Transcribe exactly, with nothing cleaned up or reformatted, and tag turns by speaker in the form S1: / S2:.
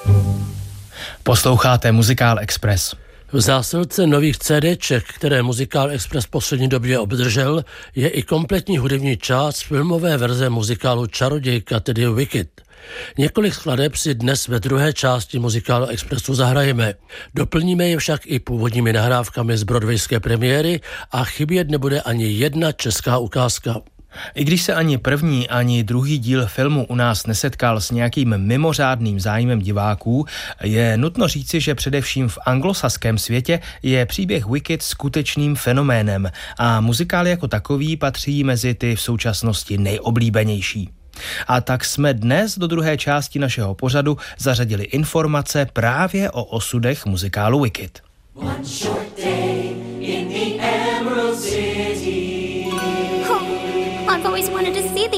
S1: Posloucháte Muzikál Express.
S2: V zásilce nových CDček, které Muzikál Express v poslední době obdržel, je i kompletní hudební část filmové verze muzikálu Čarodějka, tedy Wicked. Několik skladeb si dnes ve druhé části Muzikálu Expressu zahrajeme. Doplníme je však i původními nahrávkami z broadwayské premiéry a chybět nebude ani jedna česká ukázka.
S1: I když se ani první, ani druhý díl filmu u nás nesetkal s nějakým mimořádným zájmem diváků, je nutno říci, že především v anglosaském světě je příběh Wicked skutečným fenoménem a muzikál jako takový patří mezi ty v současnosti nejoblíbenější. A tak jsme dnes do druhé části našeho pořadu zařadili informace právě o osudech muzikálu Wicked. One short